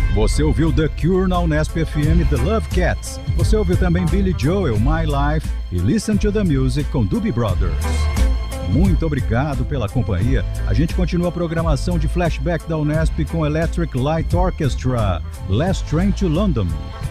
Você ouviu The Cure na Unesp FM, The Love Cats. Você ouviu também Billy Joel, My Life e Listen to the Music com Doobie Brothers. Muito obrigado pela companhia. A gente continua a programação de flashback da Unesp com Electric Light Orchestra, Last Train to London.